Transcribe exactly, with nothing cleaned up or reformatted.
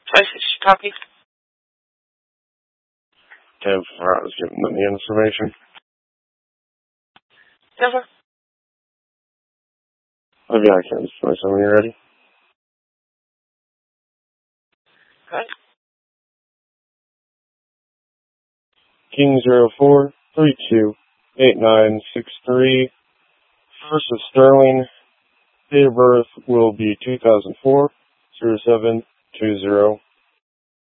five six copy. ten four, I was giving them the information. Never. I'll be back in just when you're ready. Okay. King zero four three two eight nine six three. First of Sterling. Date of birth will be two thousand four, zero seven two zero.